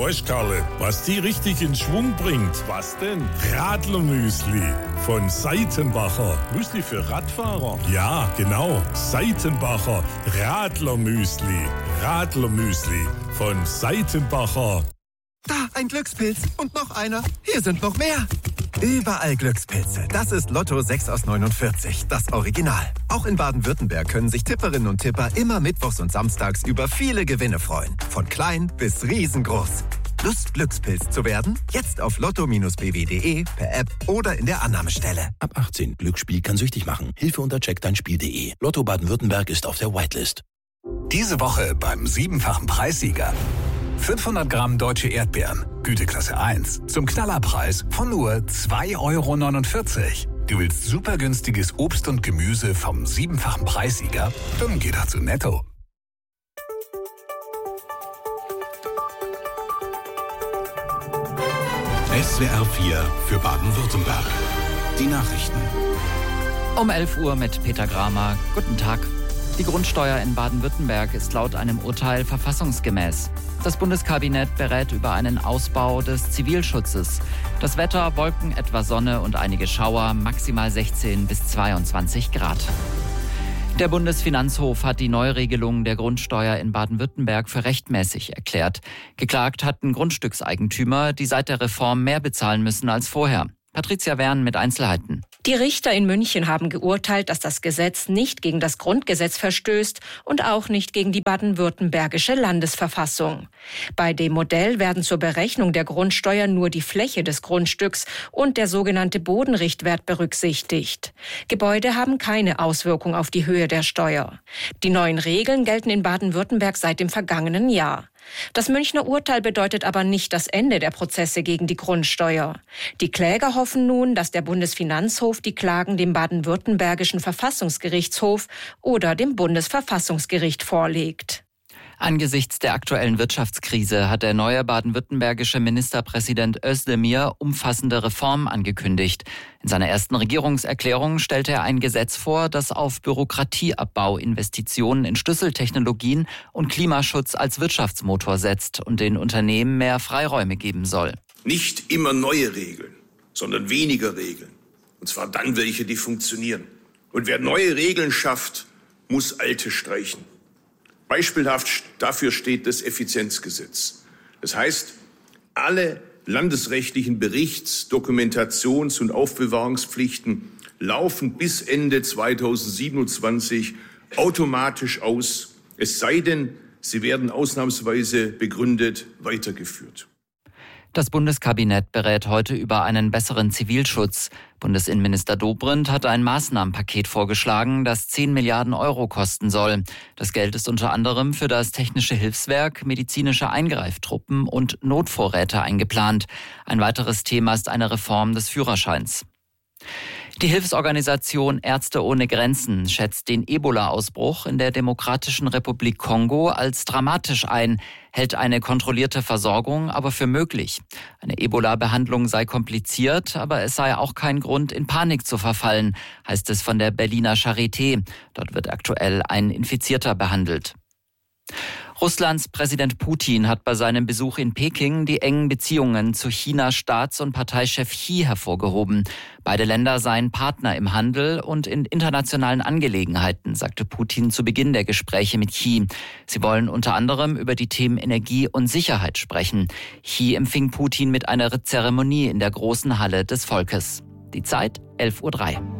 Weißt Karle, was die richtig in Schwung bringt? Was denn? Radlermüsli von Seitenbacher. Müsli für Radfahrer? Ja, genau. Seitenbacher Radlermüsli. Radlermüsli von Seitenbacher. Da, ein Glückspilz. Und noch einer. Hier sind noch mehr. Überall Glückspilze. Das ist Lotto 6 aus 49, das Original. Auch in Baden-Württemberg können sich Tipperinnen und Tipper immer mittwochs und samstags über viele Gewinne freuen. Von klein bis riesengroß. Lust, Glückspilz zu werden? Jetzt auf lotto-bw.de, per App oder in der Annahmestelle. Ab 18. Glücksspiel kann süchtig machen. Hilfe unter checkdeinspiel.de. Lotto Baden-Württemberg ist auf der Whitelist. Diese Woche beim 7-fachen Preissieger. 500 Gramm deutsche Erdbeeren, Güteklasse 1, zum Knallerpreis von nur 2,49 €. Du willst super günstiges Obst und Gemüse vom 7-fachen Preissieger? Dann geh doch zu Netto. SWR 4 für Baden-Württemberg. Die Nachrichten. Um 11 Uhr mit Peter Gramer. Guten Tag. Die Grundsteuer in Baden-Württemberg ist laut einem Urteil verfassungsgemäß. Das Bundeskabinett berät über einen Ausbau des Zivilschutzes. Das Wetter: Wolken, etwa Sonne und einige Schauer, maximal 16 bis 22 Grad. Der Bundesfinanzhof hat die Neuregelung der Grundsteuer in Baden-Württemberg für rechtmäßig erklärt. Geklagt hatten Grundstückseigentümer, die seit der Reform mehr bezahlen müssen als vorher. Patricia Wern mit Einzelheiten. Die Richter in München haben geurteilt, dass das Gesetz nicht gegen das Grundgesetz verstößt und auch nicht gegen die baden-württembergische Landesverfassung. Bei dem Modell werden zur Berechnung der Grundsteuer nur die Fläche des Grundstücks und der sogenannte Bodenrichtwert berücksichtigt. Gebäude haben keine Auswirkung auf die Höhe der Steuer. Die neuen Regeln gelten in Baden-Württemberg seit dem vergangenen Jahr. Das Münchner Urteil bedeutet aber nicht das Ende der Prozesse gegen die Grundsteuer. Die Kläger hoffen nun, dass der Bundesfinanzhof die Klagen dem baden-württembergischen Verfassungsgerichtshof oder dem Bundesverfassungsgericht vorlegt. Angesichts der aktuellen Wirtschaftskrise hat der neue baden-württembergische Ministerpräsident Özdemir umfassende Reformen angekündigt. In seiner ersten Regierungserklärung stellte er ein Gesetz vor, das auf Bürokratieabbau, Investitionen in Schlüsseltechnologien und Klimaschutz als Wirtschaftsmotor setzt und den Unternehmen mehr Freiräume geben soll. Nicht immer neue Regeln, sondern weniger Regeln. Und zwar dann welche, die funktionieren. Und wer neue Regeln schafft, muss alte streichen. Beispielhaft dafür steht das Effizienzgesetz. Das heißt, alle landesrechtlichen Berichts-, Dokumentations- und Aufbewahrungspflichten laufen bis Ende 2027 automatisch aus, es sei denn, sie werden ausnahmsweise begründet weitergeführt. Das Bundeskabinett berät heute über einen besseren Zivilschutz. Bundesinnenminister Dobrindt hat ein Maßnahmenpaket vorgeschlagen, das 10 Milliarden € kosten soll. Das Geld ist unter anderem für das Technische Hilfswerk, medizinische Eingreiftruppen und Notvorräte eingeplant. Ein weiteres Thema ist eine Reform des Führerscheins. Die Hilfsorganisation Ärzte ohne Grenzen schätzt den Ebola-Ausbruch in der Demokratischen Republik Kongo als dramatisch ein, hält eine kontrollierte Versorgung aber für möglich. Eine Ebola-Behandlung sei kompliziert, aber es sei auch kein Grund, in Panik zu verfallen, heißt es von der Berliner Charité. Dort wird aktuell ein Infizierter behandelt. Russlands Präsident Putin hat bei seinem Besuch in Peking die engen Beziehungen zu Chinas Staats- und Parteichef Xi hervorgehoben. Beide Länder seien Partner im Handel und in internationalen Angelegenheiten, sagte Putin zu Beginn der Gespräche mit Xi. Sie wollen unter anderem über die Themen Energie und Sicherheit sprechen. Xi empfing Putin mit einer Zeremonie in der großen Halle des Volkes. Die Zeit 11:03 Uhr.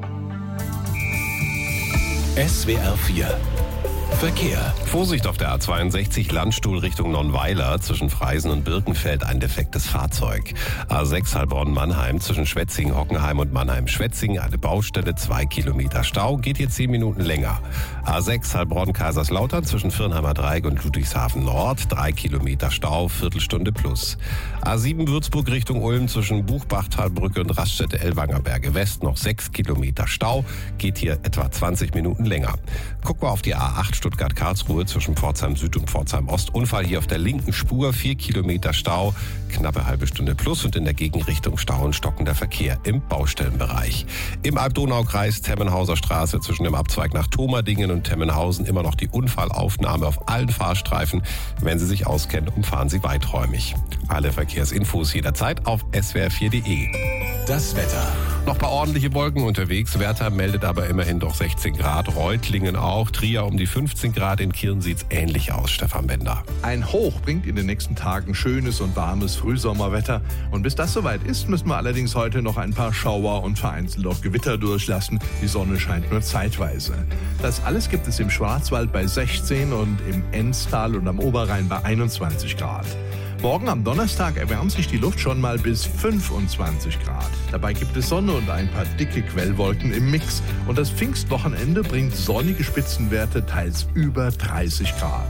SWR 4 Verkehr. Vorsicht auf der A62 Landstuhl Richtung Nonnweiler. Zwischen Freisen und Birkenfeld ein defektes Fahrzeug. A6 Heilbronn-Mannheim zwischen Schwetzingen, Hockenheim und Mannheim-Schwetzingen. Eine Baustelle, 2 Kilometer Stau. Geht hier 10 Minuten länger. A6 Heilbronn-Kaiserslautern zwischen Firnheimer Dreieck und Ludwigshafen Nord. 3 Kilometer Stau, Viertelstunde plus. A7 Würzburg Richtung Ulm zwischen Buchbachtalbrücke und Raststätte-Ellwangerberge West. Noch 6 Kilometer Stau. Geht hier etwa 20 Minuten länger. Gucken wir auf die A8 Stuttgart-Karlsruhe zwischen Pforzheim Süd und Pforzheim Ost. Unfall hier auf der linken Spur, 4 Kilometer Stau, knappe halbe Stunde plus und in der Gegenrichtung Stau und stockender Verkehr im Baustellenbereich. Im Alb-Donau-Kreis Temmenhauser Straße zwischen dem Abzweig nach Thomerdingen und Temmenhausen immer noch die Unfallaufnahme auf allen Fahrstreifen. Wenn Sie sich auskennen, umfahren Sie weiträumig. Alle Verkehrsinfos jederzeit auf swr4.de. Das Wetter. Noch ein paar ordentliche Wolken unterwegs. Werther meldet aber immerhin doch 16 Grad. Reutlingen auch. Trier um die 15 Grad. In Kirn sieht's ähnlich aus, Stefan Bender. Ein Hoch bringt in den nächsten Tagen schönes und warmes Frühsommerwetter. Und bis das soweit ist, müssen wir allerdings heute noch ein paar Schauer und vereinzelt auch Gewitter durchlassen. Die Sonne scheint nur zeitweise. Das alles gibt es im Schwarzwald bei 16 und im Enztal und am Oberrhein bei 21 Grad. Morgen am Donnerstag erwärmt sich die Luft schon mal bis 25 Grad. Dabei gibt es Sonne und ein paar dicke Quellwolken im Mix. Und das Pfingstwochenende bringt sonnige Spitzenwerte, teils über 30 Grad.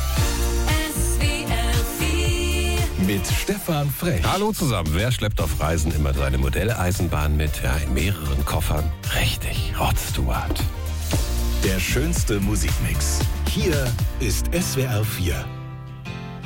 Mit Stefan Frech. Hallo zusammen. Wer schleppt auf Reisen immer seine Modelleisenbahn mit? Ja, in mehreren Koffern. Richtig, Rod Stewart. Der schönste Musikmix. Hier ist SWR 4.